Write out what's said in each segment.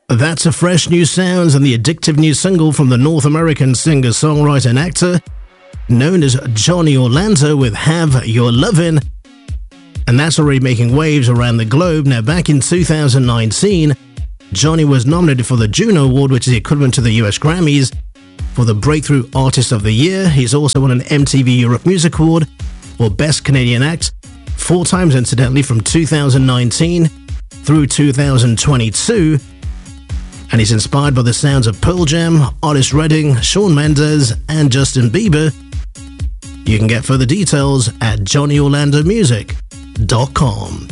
That's a fresh new sounds and the addictive new single from the North American singer, songwriter and actor known as Johnny Orlando with Have Your Lovin'. And that's already making waves around the globe. Now, back in 2019, Johnny was nominated for the Juno Award, which is the equivalent to the US Grammys, for the Breakthrough Artist of the Year. He's also won an MTV Europe Music Award for Best Canadian Act 4 times, incidentally, from 2019 through 2022. And he's inspired by the sounds of Pearl Jam, Otis Redding, Shawn Mendes, and Justin Bieber. You can get further details at JohnnyOrlandoMusic.com.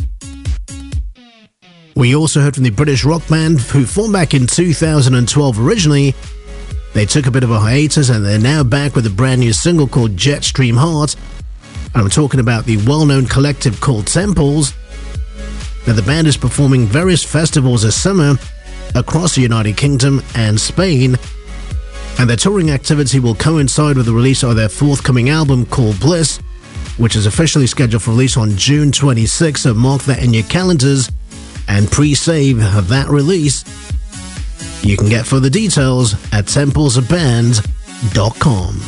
We also heard from the British rock band who formed back in 2012 originally. They took a bit of a hiatus and they're now back with a brand new single called Jetstream Heart. And I'm talking about the well-known collective called Temples. Now, the band is performing various festivals this summer across the United Kingdom and Spain. And their touring activity will coincide with the release of their forthcoming album called Bliss, which is officially scheduled for release on June 26, so mark that in your calendars and pre-save that release. You can get further details at templesaband.com.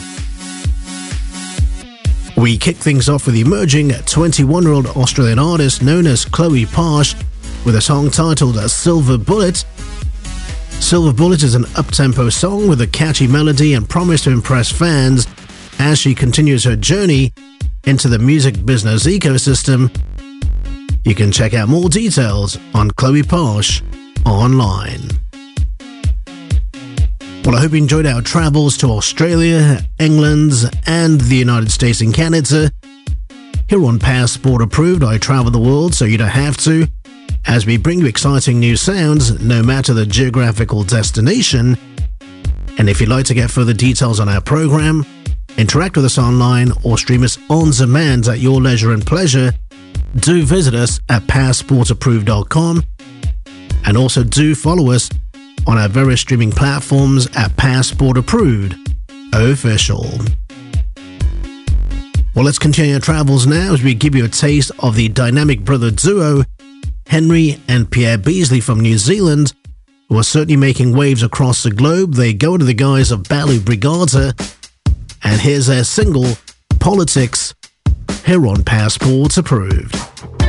We kick things off with the emerging 21-year-old Australian artist known as Chloe Parsh with a song titled Silver Bullet. Silver Bullet is an up-tempo song with a catchy melody and promise to impress fans as she continues her journey into the music business ecosystem. You can check out more details on Chloe Parsh online. Well, I hope you enjoyed our travels to Australia, England, and the United States and Canada. Here on Passport Approved, I travel the world so you don't have to, as we bring you exciting new sounds no matter the geographical destination. And if you'd like to get further details on our program, interact with us online, or stream us on demand at your leisure and pleasure, do visit us at passportapproved.com, and also do follow us on our various streaming platforms at Passport Approved Official. Well, let's continue our travels now as we give you a taste of the dynamic brother duo Henry and Pierre Beasley from New Zealand, who are certainly making waves across the globe. They go under the guise of Balu Brigada, and here's their single, Politics, here on Passport Approved.